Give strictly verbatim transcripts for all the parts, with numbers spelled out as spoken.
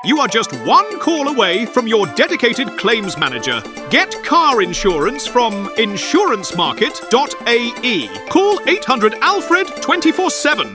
You are just one call away from your dedicated claims manager. Get car insurance from insurance market dot a e. Call eight hundred Alfred twenty-four seven.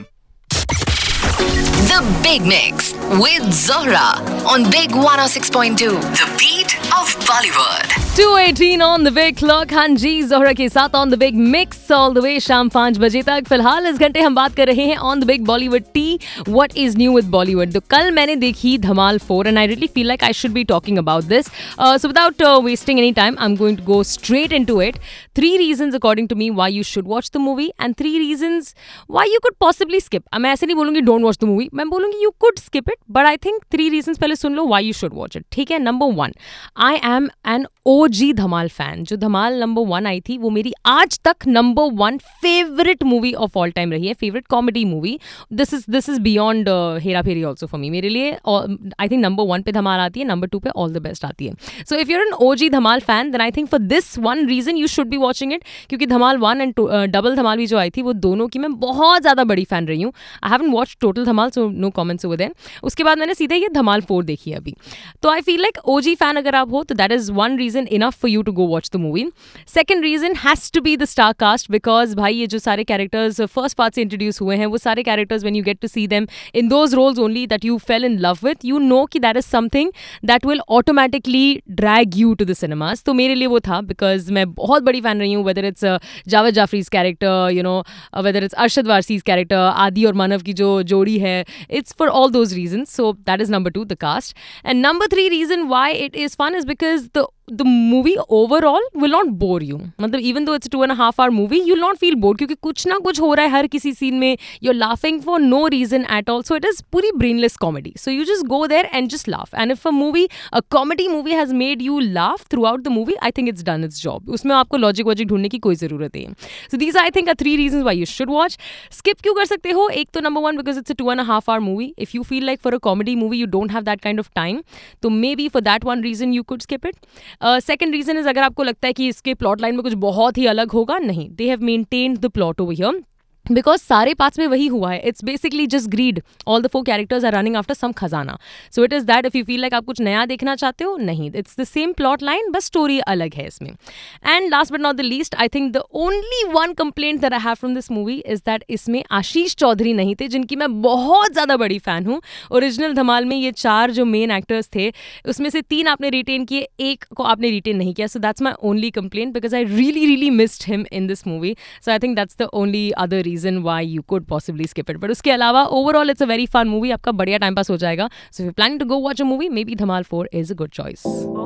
The Big Mix with Zohra on Big one oh six point two. The beat of Bollywood. two eighteen on the big clock. हाँ जी, जोहरा के साथ on the big mix all the way शाम पाँच बजे तक. फिलहाल इस घंटे हम बात कर रहे हैं on the big Bollywood tea. What is new with Bollywood? तो कल मैंने देखी धमाल four and I really feel like I should be talking about this. Uh, so without uh, wasting any time, I'm going to go straight into it. Three reasons according to me why you should watch the movie and three reasons why you could possibly skip. अब मैं ऐसे नहीं बोलूँगी don't watch the movie. मैं बोलूँगी you could skip it, but I think three reasons पहले सुन लो why you should watch it. ठीक है? Number one, I am an O G Dhamaal fan. जो धमाल नंबर वन आई थी वो मेरी आज तक number one favourite movie of all time रही है. Favourite comedy movie. This is this is beyond Hera Pheri also for me. मेरे लिए आई थिंक नंबर वन पे धमाल आती है, नंबर टू पे ऑल द बेस्ट आती है. So if your N O ji Dhamaal fan then I think for this one reason you should be watching it. क्योंकि धमाल one and double धमाल भी जो आई थी वो दोनों की मैं बहुत ज़्यादा बड़ी फैन रही हूँ. I haven't watch total Dhamaal so no comments over there. उसके बाद मैंने सीधे ये धमाल फोर देखी है अभी. तो I feel like oh ji fan अगर आप हो तो that is one reason enough for you to go watch the movie. Second reason has to be the star cast because भाई ये जो सारे characters first part से introduce हुए हैं वो सारे characters when you get to see them in those roles only that you fell in love with, you know कि that is something that will automatically drag you to the cinemas. तो मेरे लिए वो था because मैं बहुत बड़ी fan रही हूँ, whether it's uh, Javed Jafri's character, you know, uh, whether it's Arshad Warsi's character, आदि और मानव की जो जोड़ी है, it's for all those reasons. So that is number two, the cast. And number three reason why it is fun is because the the movie overall will not bore you. मतलब even though it's a two and a half hour movie, you'll not feel bored क्योंकि कुछ ना कुछ हो रहा है हर किसी scene में. You're laughing for no reason at all. So it is पूरी brainless comedy. So you just go there and just laugh. And if a movie, a comedy movie has made you laugh throughout the movie, I think it's done its job. उसमें आपको logic वॉजिक ढूंढने की कोई ज़रूरत नहीं. So these I think are three reasons why you should watch. Skip क्यों कर सकते हो? एक तो number one because it's a two and a half hour movie. If you feel like for a comedy movie you don't have that kind of time, तो maybe for that one reason you could skip it. Second reason is अगर आपको लगता है कि इसके plot line में कुछ बहुत ही अलग होगा, नहीं, they have maintained the plot over here because सारे पार्ट्स में वही हुआ है. It's basically just grid. All the four characters are running after some खजाना. So it is that if you feel like आप कुछ नया देखना चाहते हो, नहीं, it's the same plot line बस स्टोरी अलग है इसमें. And last but not the least I think the only one complaint that I have from this movie is that इसमें आशीष चौधरी नहीं थे, जिनकी मैं बहुत ज़्यादा बड़ी फ़ैन हूँ. ओरिजिनल धमाल में ये चार जो मेन एक्टर्स थे उसमें से तीन आपने रिटेन किए, एक को आपने रिटेन नहीं किया. So that's my only complaint because I really really missed him in this movie. So I think that's the only other reason why you could possibly skip it. But उसके अलावा overall it's a very fun movie. आपका बढ़िया time pass हो जाएगा. So if you're planning to go watch a movie, maybe Dhamal four is a good choice.